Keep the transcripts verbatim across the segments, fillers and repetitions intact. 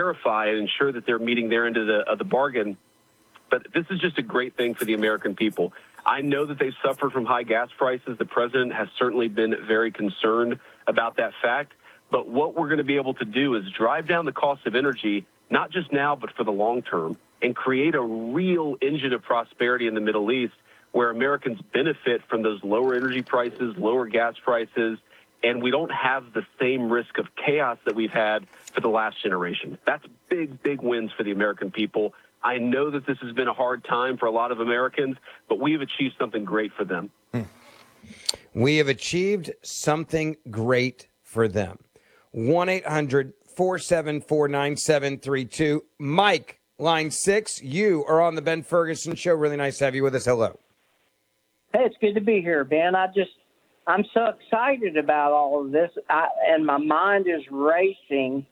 verify and ensure that they're meeting their end of the, of the bargain. But this is just a great thing for the American people. I know that they've suffered from high gas prices. The president has certainly been very concerned about that fact. But what we're going to be able to do is drive down the cost of energy, not just now, but for the long term, and create a real engine of prosperity in the Middle East where Americans benefit from those lower energy prices, lower gas prices, and we don't have the same risk of chaos that we've had for the last generation. That's big, big wins for the American people. I know that this has been a hard time for a lot of Americans, but we have achieved something great for them. We have achieved something great for them. one eight hundred four seven four nine seven three two. Mike, line six, you are on the Ben Ferguson Show. Really nice to have you with us. Hello. Hey, it's good to be here, Ben. I just, I'm so excited about all of this, I, and my mind is racing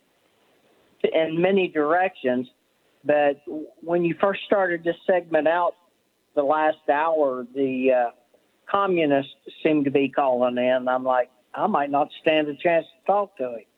in many directions. But when you first started this segment out the last hour, the uh, communists seemed to be calling in. I'm like, I might not stand a chance to talk to him.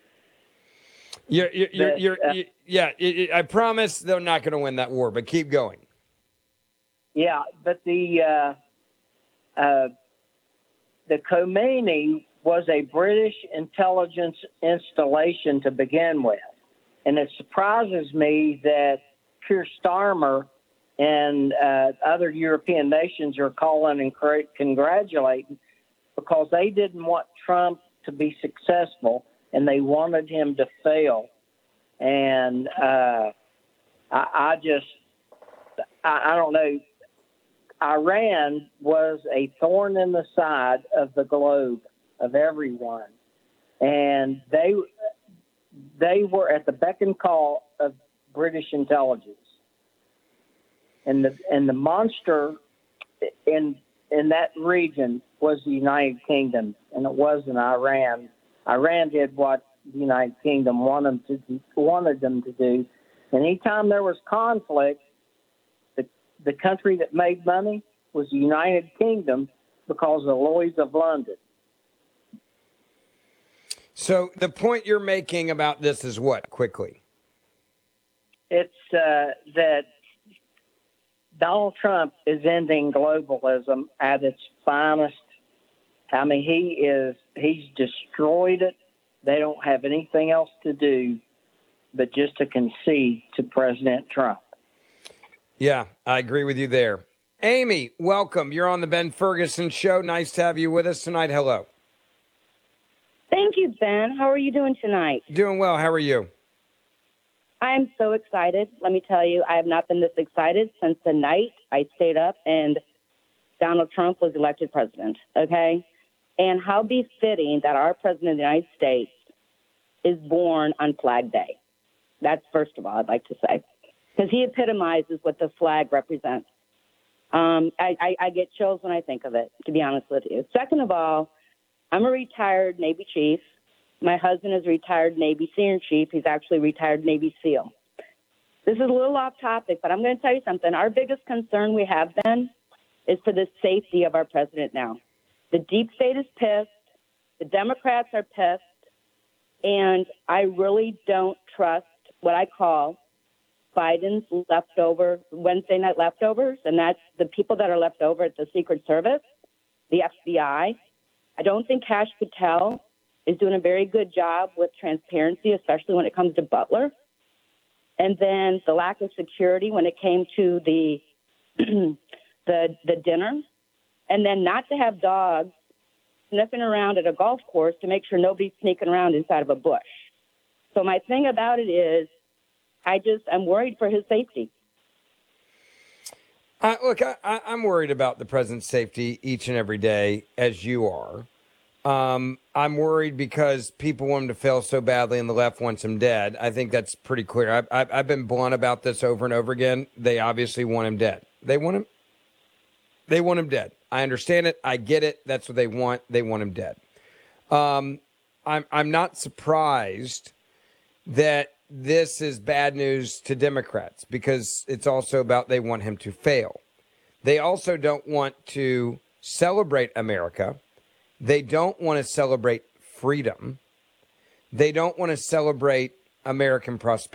You're, you're, you're, But, you're, uh, you yeah, it, it, I promise they're not going to win that war, but keep going. Yeah, but the uh, uh, the Khomeini was a British intelligence installation to begin with. And it surprises me that Keir Starmer and uh, other European nations are calling and cra- congratulating because they didn't want Trump to be successful and they wanted him to fail. And uh, I, I just, I, I don't know. Iran was a thorn in the side of the globe of everyone. And they they were at the beck and call of British intelligence. And the and the monster in in that region was the United Kingdom, and it wasn't Iran. Iran did what the United Kingdom wanted them to wanted them to do. And anytime there was conflict, the the country that made money was the United Kingdom because of Lloyd's of London. So the point you're making about this is what, quickly? It's uh, that Donald Trump is ending globalism at its finest. I mean, he is, he's destroyed it. They don't have anything else to do but just to concede to President Trump. Yeah, I agree with you there. Amy, welcome. You're on the Ben Ferguson Show. Nice to have you with us tonight. Hello. Thank you, Ben. How are you doing tonight? Doing well. How are you? I'm so excited. Let me tell you, I have not been this excited since the night I stayed up and Donald Trump was elected president, okay? And how befitting that our president of the United States is born on Flag Day. That's first of all, I'd like to say, because he epitomizes what the flag represents. Um, I, I, I get chills when I think of it, to be honest with you. Second of all, I'm a retired Navy chief. My husband is a retired Navy senior chief. He's actually a retired Navy SEAL. This is a little off topic, but I'm going to tell you something. Our biggest concern we have, Ben, is for the safety of our president now. The deep state is pissed. The Democrats are pissed. And I really don't trust what I call Biden's leftover, Wednesday night leftovers, and that's the people that are left over at the Secret Service, the F B I. I don't think Kash Patel is doing a very good job with transparency, especially when it comes to Butler. And then the lack of security when it came to the the the dinner. And then not to have dogs sniffing around at a golf course to make sure nobody's sneaking around inside of a bush. So my thing about it is I just, I'm worried for his safety. Uh, look, I, I, I'm worried about the president's safety each and every day, as you are. Um, I'm worried because people want him to fail so badly and the left wants him dead. I think that's pretty clear. I've, I've, I've been blunt about this over and over again. They obviously want him dead. They want him. They want him dead. I understand it. I get it. That's what they want. They want him dead. Um, I'm I'm not surprised that this is bad news to Democrats because it's also about they want him to fail. They also don't want to celebrate America. They don't want to celebrate freedom. They don't want to celebrate American prosperity.